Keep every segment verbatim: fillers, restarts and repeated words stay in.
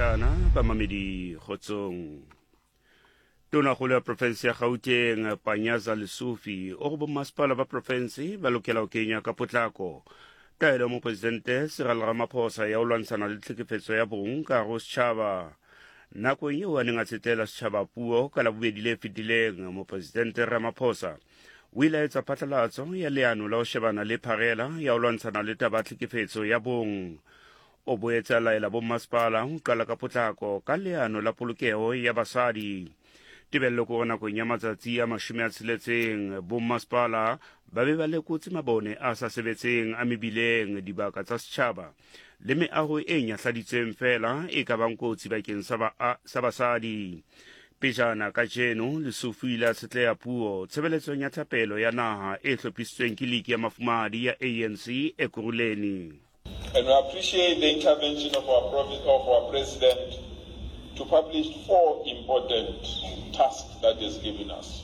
Pejana ba mamedi kgotsong. Tonakgolo ya province ya Gauteng Panyaza Lesufi o go bommasepala ba province ba lokela ho kenya ka potlako taelo mo presidente Cyril Ramaphosa ya ho lwantshana le tlhekefetso ya bong ka go setjhaba. Nakong eo a neng a tsetela setjhaba puo ka labobedi le fetileng, mo presidente Ramaphosa o ile a etsa phatlalatso ya leano la ho shebana le pharela ya ho lwantshana le taba tlhekefetso ya bong. O boetse a laela bommasepala ho qala ka potlako ka leano la polokeho ya basadi. Tebello ko nakong ya matsatsi a mashome a tsheletseng, bommasepala ba be ba lekotse mabone a sa sebetseng a mebileng, dibaka tsa setjhaba le meaho e nyahladitsweng fela e ka bang kotsi bakeng sa basadi. Pejana ka jeno Lesufi ile a tsetleha puo tshebeletsong ya thapelo ya naha e hlophisitsweng ke liki ya mafumahadi ya A N C Ekurhuleni. And we appreciate the intervention of our, of our President to publish four important tasks that he has given us.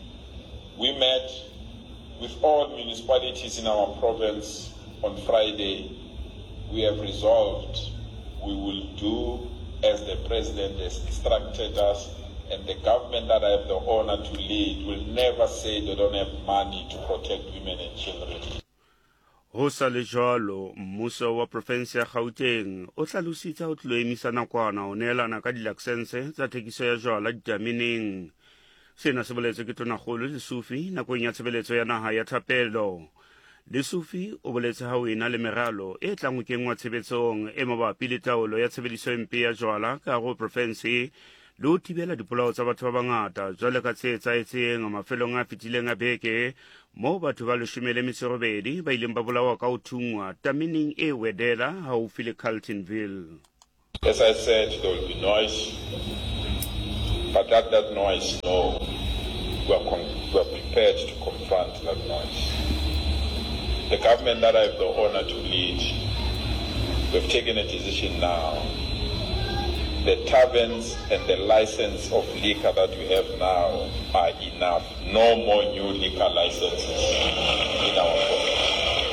We met with all municipalities in our province on Friday. We have resolved we will do as the President has instructed us, and the government that I have the honor to lead will never say they don't have money to protect women and children. Ho sa le jwalo, mmuso wa province ya Gauteng o hlalositse ho tlo emisa nakwana ho neelana ka dilaksense tsa thekiso ya jwala ditameneng. Sena se boletse ke Tonakgolo Lesufi nakong ya tshebeletso ya naha ya thapelo. Lesufi o boletse ha o ena le meralo e tlang ho kengwa tshebetsong e mabapi le taolo ya tshebediso e mpe ya jwala ka hare ho province le ho thibela dipolao tsa batho ba bangata jwale ka tse etsahetseng mafelong a fetileng a beke moo batho ba leshome le metso e robedi ba ileng ba bolawa ka ho thungwa tameneng e Wedela haufi le Carletonville. As I said, there will be noise, but at that noise, no, we are, we are prepared to confront that noise. The government that I have the honor to lead, we have taken a decision now. The taverns and the license of liquor that we have now are enough. No more new liquor licenses in our province.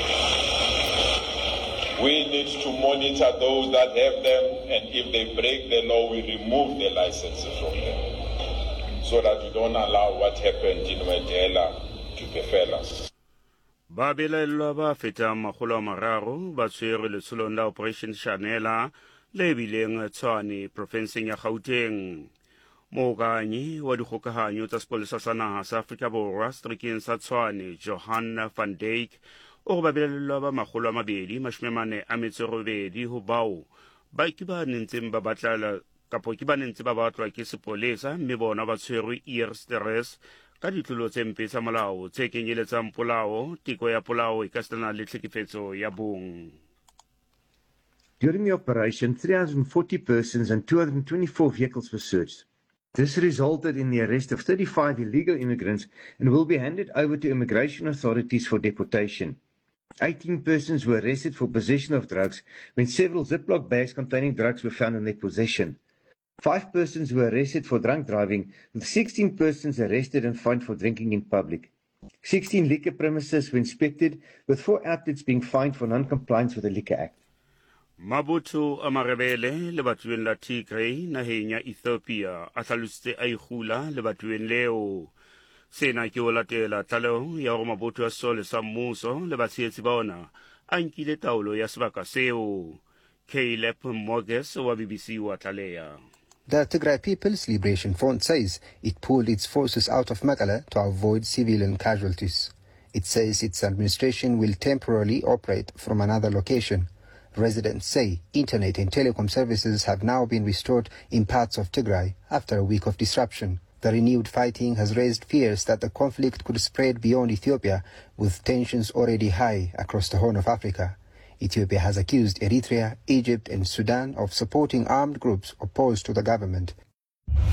We need to monitor those that have them, and if they break the law, we remove the licenses from them, so that we don't allow what happened in Wedela to befell us. Ba belellwa ba feta makgolo a mararo ba tshwere letsholong la Operation Shanela le bileng Tshwane provinseng ya Gauteng. Mookanyi wa dikgokahanyo tsa sepolesa sa naha sa Afrika Borwa seterekeng sa Tshwane, Johanna van Dijk, o ba belellwa ba makgolo a mabedi mashome mane a metso e robedi ho bao ba ke ba nentseng ba batla kapo ke ba nentse ba batlwa ke sepolesa, mme bona ba tshwerwe Eersterus ka ditlolo tse mpe tsa molao tse kenyeletsang polao, teko ya polao e ka setana le tlhekefetso ya bong. During the operation, three hundred forty persons and two hundred twenty-four vehicles were searched. This resulted in the arrest of thirty-five illegal immigrants and will be handed over to immigration authorities for deportation. eighteen persons were arrested for possession of drugs when several Ziploc bags containing drugs were found in their possession. Five persons were arrested for drunk driving, with sixteen persons arrested and fined for drinking in public. sixteen liquor premises were inspected, with four outlets being fined for non-compliance with the Liquor Act. Mabotho a marebele le bathueng la Tigray naheng ya Ethiopia a hlalositse a ikgula le bathueng leo. Sena ke ho latela tlaleho ya hore mabotho a sole sa mmuso le batshehetsi ba ona a nkile taolo ya sebaka seo. Caleb Moges wa B B C wa tlaleha. The Tigray People's Liberation Front says it pulled its forces out of Mekelle to avoid civilian casualties. It says its administration will temporarily operate from another location. Residents say internet and telecom services have now been restored in parts of Tigray after a week of disruption. The renewed fighting has raised fears that the conflict could spread beyond Ethiopia, with tensions already high across the Horn of Africa. Ethiopia has accused Eritrea, Egypt and Sudan of supporting armed groups opposed to the government.